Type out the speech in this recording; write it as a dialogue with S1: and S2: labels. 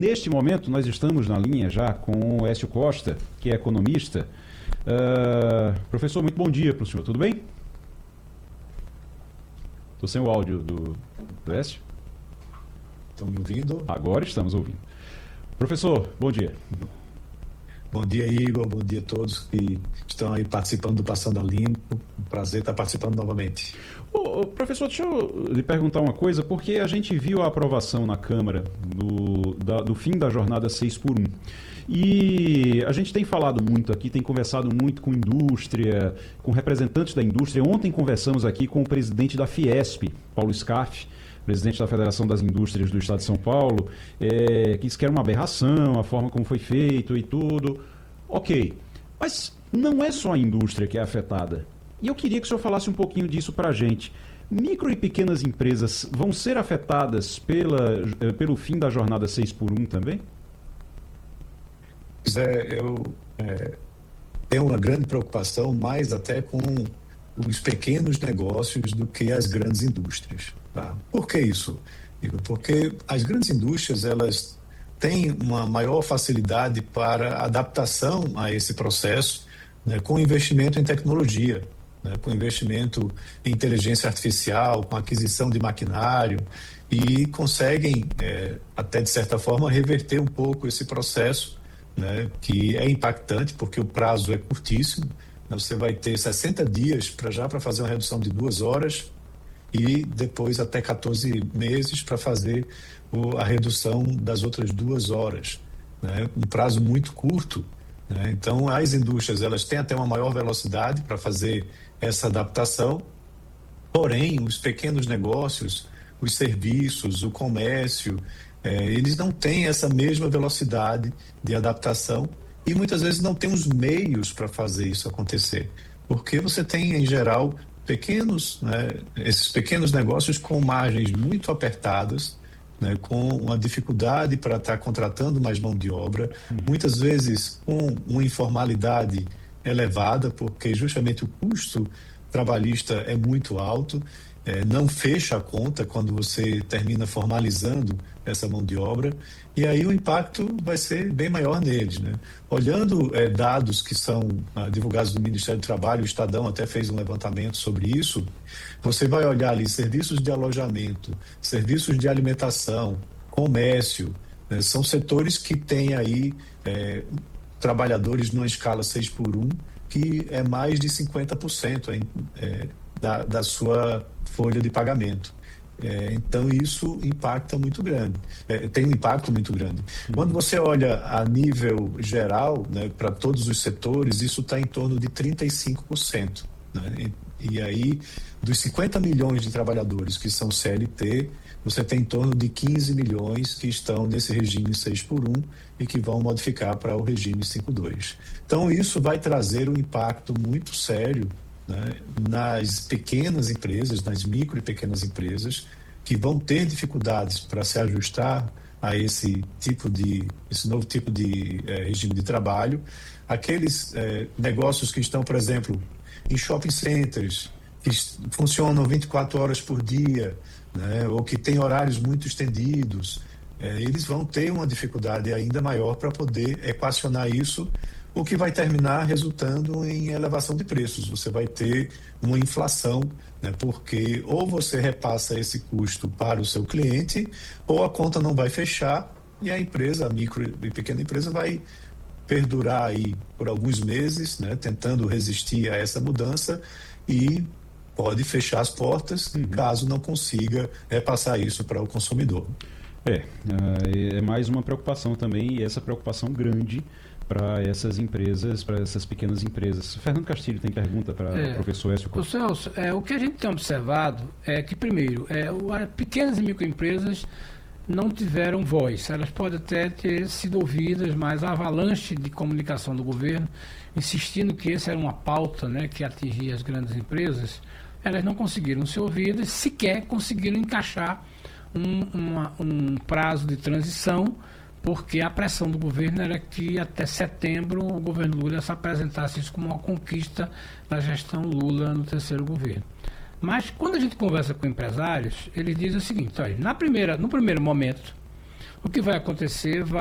S1: Neste momento, nós estamos na linha já com o Écio Costa, que é economista. Professor, muito bom dia para o senhor, tudo bem? Estou sem o áudio do Écio.
S2: Estão me ouvindo?
S1: Agora estamos ouvindo. Professor, bom dia.
S2: Bom dia, Igor. Bom dia a todos que estão aí participando do Passando a Limpo. Um prazer estar participando novamente.
S1: Professor, deixa eu lhe perguntar uma coisa, porque a gente viu a aprovação na Câmara do fim da jornada 6x1. E a gente tem falado muito aqui, tem conversado muito com indústria, com representantes da indústria. Ontem conversamos aqui com o presidente da Fiesp, Paulo Scaff, presidente da Federação das Indústrias do Estado de São Paulo, que disse que era uma aberração, a forma como foi feito e tudo. Ok, mas não é só a indústria que é afetada. E eu queria que o senhor falasse um pouquinho disso para a gente. Micro e pequenas empresas vão ser afetadas pelo fim da jornada 6x1 também?
S2: Eu tenho uma grande preocupação, mais até com os pequenos negócios do que as grandes indústrias. Tá? Por que isso? Porque as grandes indústrias, elas têm uma maior facilidade para adaptação a esse processo, né, com investimento em tecnologia, né, com investimento em inteligência artificial, com aquisição de maquinário, e conseguem, até de certa forma, reverter um pouco esse processo, né, que é impactante, porque o prazo é curtíssimo. Você vai ter 60 dias para fazer uma redução de 2 horas e depois até 14 meses para fazer a redução das outras 2 horas, né? Um prazo muito curto, né? Então, as indústrias, elas têm até uma maior velocidade para fazer essa adaptação, porém, os pequenos negócios, os serviços, o comércio, eles não têm essa mesma velocidade de adaptação e muitas vezes não tem os meios para fazer isso acontecer, porque você tem, em geral, esses pequenos negócios com margens muito apertadas, né, com uma dificuldade para estar contratando mais mão de obra, muitas vezes com uma informalidade elevada, porque justamente o custo trabalhista é muito alto, não fecha a conta quando você termina formalizando essa mão de obra, e aí o impacto vai ser bem maior neles, né? Olhando dados que são divulgados do Ministério do Trabalho, o Estadão até fez um levantamento sobre isso, você vai olhar ali serviços de alojamento, serviços de alimentação, comércio, né? São setores que têm aí trabalhadores numa escala 6x1, que é mais de 50% da sua folha de pagamento. Então, isso impacta muito grande, tem um impacto muito grande. Quando você olha a nível geral, né, para todos os setores, isso está em torno de 35%. Né? E aí, dos 50 milhões de trabalhadores que são CLT, você tem em torno de 15 milhões que estão nesse regime 6x1 e que vão modificar para o regime 5x2. Então, isso vai trazer um impacto muito sério, né, nas pequenas empresas, nas micro e pequenas empresas, que vão ter dificuldades para se ajustar a esse novo tipo de regime de trabalho. Aqueles negócios que estão, por exemplo, em shopping centers, que funcionam 24 horas por dia, né, ou que têm horários muito estendidos, eles vão ter uma dificuldade ainda maior para poder equacionar isso, o que vai terminar resultando em elevação de preços. Você vai ter uma inflação, né, porque ou você repassa esse custo para o seu cliente, ou a conta não vai fechar e a empresa, a micro e pequena empresa, vai perdurar aí por alguns meses, né, tentando resistir a essa mudança e pode fechar as portas caso não consiga repassar isso para o consumidor.
S1: É mais uma preocupação também, e essa preocupação grande para essas empresas, para essas pequenas empresas. Fernando Castilho tem pergunta para o professor Écio Costa.
S3: Celso, o que a gente tem observado é que, primeiro, as pequenas e microempresas não tiveram voz. Elas podem até ter sido ouvidas, mas a avalanche de comunicação do governo, insistindo que essa era uma pauta, né, que atingia as grandes empresas, elas não conseguiram ser ouvidas, sequer conseguiram encaixar um prazo de transição, porque a pressão do governo era que até setembro o governo Lula se apresentasse isso como uma conquista da gestão Lula no terceiro governo. Mas quando a gente conversa com empresários, eles dizem o seguinte: olha, no primeiro momento, O que vai acontecer